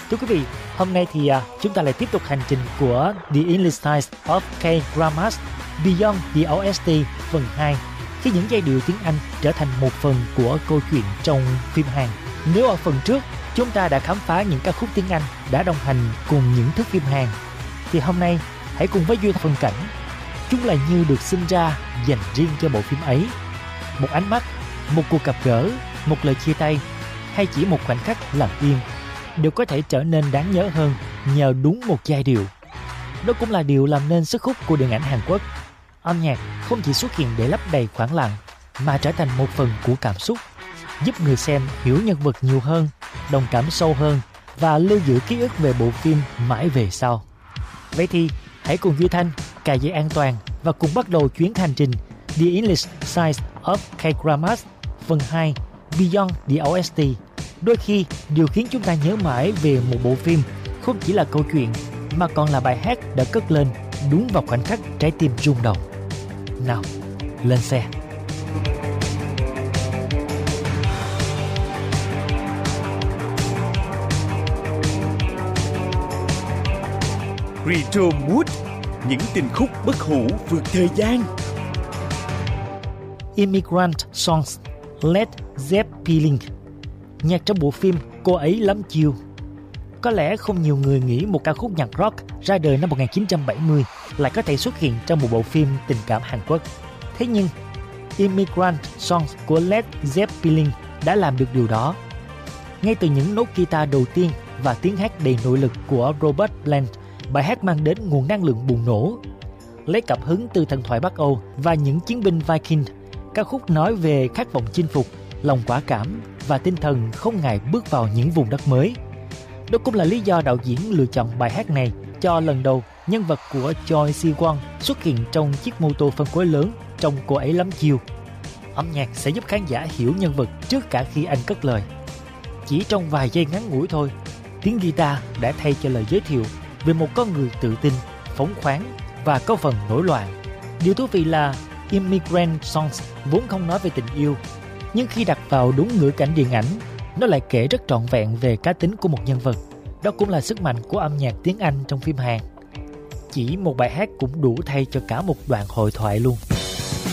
Thưa quý vị, hôm nay thì chúng ta lại tiếp tục hành trình của The English Side of K-Dramas Beyond the OST phần 2, khi những giai điệu tiếng Anh trở thành một phần của câu chuyện trong phim Hàn. Nếu ở phần trước chúng ta đã khám phá những ca khúc tiếng Anh đã đồng hành cùng những thước phim Hàn, thì hôm nay hãy cùng với Duy phân cảnh. Chúng là như được sinh ra dành riêng cho bộ phim ấy. Một ánh mắt, một cuộc gặp gỡ, một lời chia tay, hay chỉ một khoảnh khắc lặng yên đều có thể trở nên đáng nhớ hơn nhờ đúng một giai điệu. Đó cũng là điều làm nên sức hút của điện ảnh Hàn Quốc. Âm nhạc không chỉ xuất hiện để lấp đầy khoảng lặng, mà trở thành một phần của cảm xúc, giúp người xem hiểu nhân vật nhiều hơn, đồng cảm sâu hơn và lưu giữ ký ức về bộ phim mãi về sau. Vậy thì hãy cùng Duy Thanh cài dây an toàn và cùng bắt đầu chuyến hành trình The English Side of K-Dramas phần 2 Beyond the OST. Đôi khi điều khiến chúng ta nhớ mãi về một bộ phim không chỉ là câu chuyện, mà còn là bài hát đã cất lên đúng vào khoảnh khắc trái tim rung động. Nào, lên xe. Retro Mood, những tình khúc bất hủ vượt thời gian. Immigrant Songs, Led Zeppelin. Nhạc trong bộ phim Cô ấy lắm chiêu. Có lẽ không nhiều người nghĩ một ca khúc nhạc rock ra đời năm 1970 lại có thể xuất hiện trong một bộ phim tình cảm Hàn Quốc. Thế nhưng, Immigrant Songs của Led Zeppelin đã làm được điều đó. Ngay từ những nốt guitar đầu tiên và tiếng hát đầy nội lực của Robert Plant, bài hát mang đến nguồn năng lượng bùng nổ. Lấy cảm hứng từ thần thoại Bắc Âu và những chiến binh Viking, ca khúc nói về khát vọng chinh phục, lòng quả cảm và tinh thần không ngại bước vào những vùng đất mới. Đó cũng là lý do đạo diễn lựa chọn bài hát này cho lần đầu nhân vật của Choi Si-won xuất hiện trong chiếc mô tô phân khối lớn trong Cô ấy lắm chiêu. Âm nhạc sẽ giúp khán giả hiểu nhân vật trước cả khi anh cất lời. Chỉ trong vài giây ngắn ngủi thôi, tiếng guitar đã thay cho lời giới thiệu về một con người tự tin, phóng khoáng và có phần nổi loạn. Điều thú vị là Immigrant Songs vốn không nói về tình yêu, nhưng khi đặt vào đúng ngữ cảnh điện ảnh, nó lại kể rất trọn vẹn về cá tính của một nhân vật. Đó cũng là sức mạnh của âm nhạc tiếng Anh trong phim Hàn. Chỉ một bài hát cũng đủ thay cho cả một đoạn hội thoại luôn.